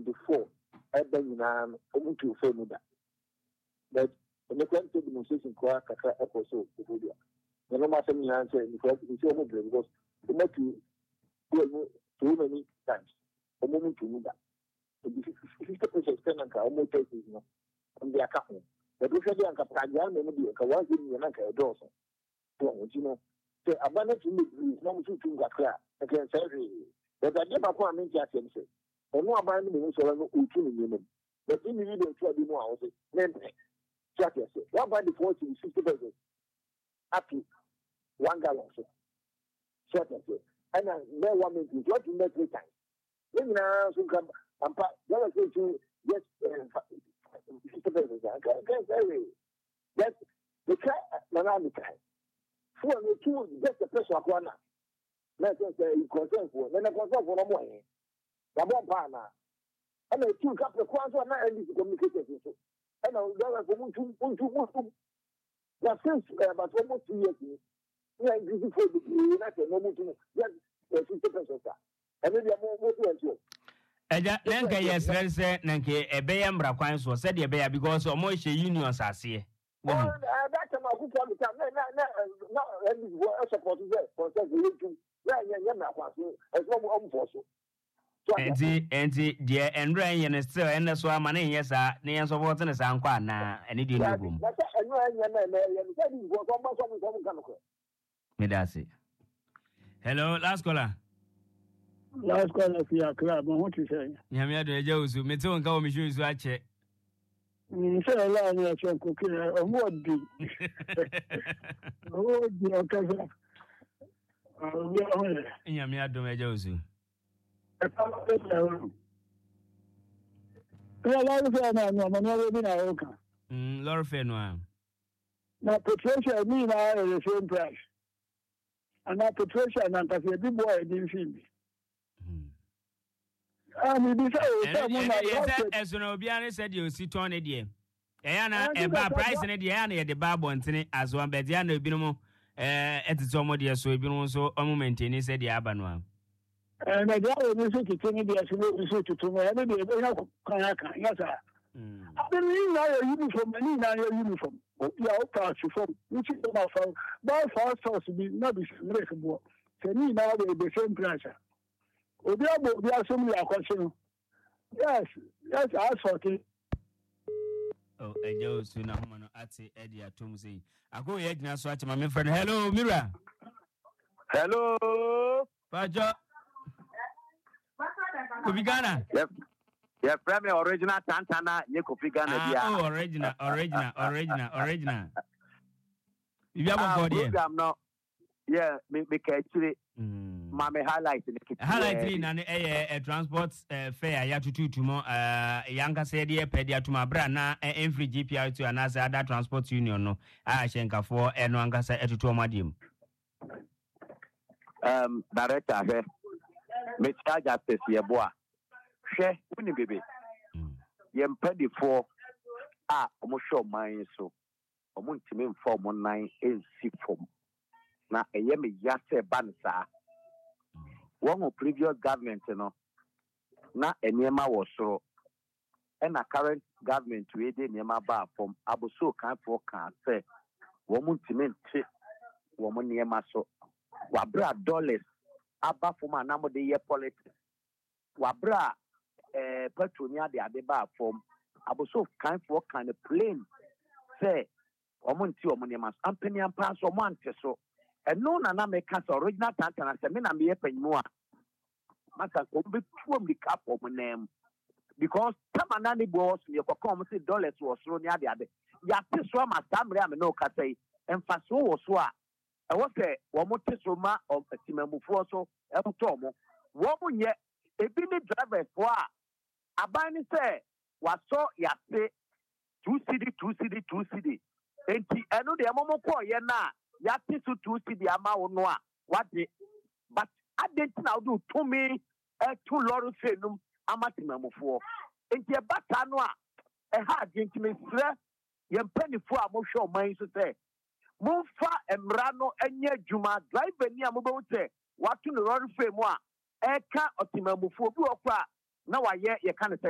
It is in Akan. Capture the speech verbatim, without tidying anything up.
twenty-four Eben in Omutu Femuda. But when the country demonstration kwa kaka episode Budia. The normal thing you answer because it's your mother because the make you too many times. A moment to move that. fifty percent spend on almost thirty no on their account. But if you are Capagan, maybe a one thing and a dozen. So, you know, the abundance in the is not too clear. I can say, but I never want to make that sense. And no abandon me, so I know two minimum. But in the video, try to be more, I say, then, check yourself. What by the forty, sixty percent up to one gallon. Check yourself. And then, no one makes you what you make three times. Then, now, so come, and part, the other thing to yes, fifty percent. I can't say, that's the car, the car. For the two, just the pressure of one. Let us say you concern for, then I concern for no more. The one partner. And the two couple of ones are not able to communicate. And I was going to want to want to. That since about almost two years, we are using for the United moment to just fifty percent. And maybe I'm more to you. Eja nenka yes say nenke ebeya mbra kwan so said ebeya because omo hye union sase. Oh, that time I could tell me that na na na any what support there for say we do. Yeah, yeah, yeah, na kwa so. As no more for so. Enti enti die enra yen still en so ama na yes a na yen support na san kwa na eni die no gum. Na say enra yen na na yen say di go so ma so mo so kan ko. Me da say. Hello, last caller. Last caller fi akra, but what you say? Nyame ado eja usu, me te won ka wo me hwe usu a che. Mm, say la ni a chen ko ke o mo di. O di o ka sa. Ah, we o. Nyame ado eja usu. E pa ko se. Ya la ni fa na no mo no bi na o kan. Mm, lor fe no a. Na Patricia me na the same price. And na Patricia na ta se bi boy di film. Ah, me be say o mo na yes eso na obi an said you sit on it there. Eh na e ba price na there na ye de ba bontene azo am be there na obi no eh etito mo there so obi no so o maintain say there aba no am. Eh na there o ni so titini there so no so tutu mo e na de e na kan kan yes sir. Mm. I mean na your uniform ni na your uniform. Ya o pass from which is about for by for source be na be break bo. Se ni na the same price. Obi abo obi asomli akwase. Yes, yes, I saw it. Oh, ejo su na homo no ati edi atom sei. Ago ye gina so ati ma me friend. Hello, Mira. Hello. Pajo. Kofi Ghana. Yep. Yeah, from the original Tantana, you Kofi Ghana. Ah, oh, original, original, original, original. You have a body. I'm not. Yeah, me me actually. Mama highlight in the kitchen. Highlight in an a transport fair. Ya to two more. Uh, Yanka said, "Dear pedia to my brana and free G P I to another other transport union. No, I shanka for and Wanga said to Madium." Um, director, here, me charge at this year, boy. Share, winning baby. Yem petty for ah, almost show mine so. A multi form one nine is C form. Na eyemi yase bansa one of previous government no na enema was so and a current government we dey enema ba from abuso kan for kan say wo muntimen che wo mo enema so wa bra dollars aba from anamo de year politics wa bra eh petronia de ade ba from abuso kan for kan plain say wo munti wo enema ampani ampa so mo ante so. And no, na make us original Tantana. I mean, I'm here paying more. Master, come be two the cap of my name because Tamanani boss, you come see dollars was thrown near the other. Ya this one, my family, I'm no say, and for so was what I was say, one more test roma of a Timamufoso, El Tomo, one yet a billy driver for a bani say, was so ya say two city, two city, two city. And I know the Amomo call ya na. Ya tisu two city ama onwa what the but I didn't now do to me uh, two lorry fenum amatimamufo enti e bata no a e ha agentime sre ye mpanifo a mo hwe o man so say momfa emra no enye adwuma driver ni a mo be wote watu no lorry femu a e ka otimamufo bi okwa na waye ye ka ne